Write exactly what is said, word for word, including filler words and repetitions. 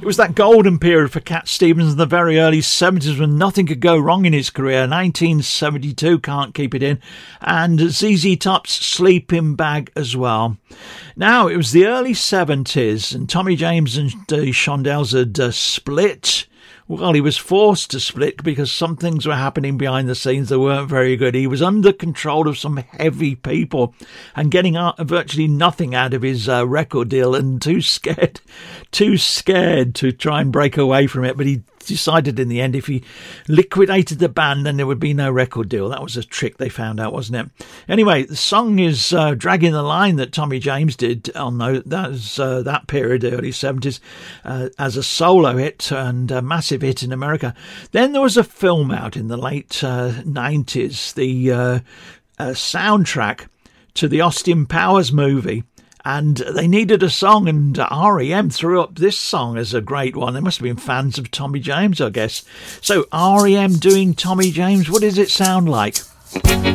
was that golden period for Cat Stevens in the very early seventies when nothing could go wrong in his career. nineteen seventy-two, Can't Keep It In, and Z Z Top's Sleeping Bag as well. Now, it was the early seventies, and Tommy James and the Shondells had uh, split. Well, he was forced to split because some things were happening behind the scenes that weren't very good. He was under control of some heavy people and getting out, virtually nothing out of his uh, record deal, and too scared, too scared to try and break away from it. But he decided in the end if he liquidated the band, then there would be no record deal. That was a trick they found out, wasn't it? Anyway, the song is uh, Dragging the Line that Tommy James did on the, that, was, uh, that period, the early seventies, uh, as a solo hit and a massive hit in America. Then there was a film out in the late uh, nineties, the uh, uh, soundtrack to the Austin Powers movie. And they needed a song, and R E M threw up this song as a great one. They must have been fans of Tommy James, I guess. So R E M doing Tommy James, what does it sound like?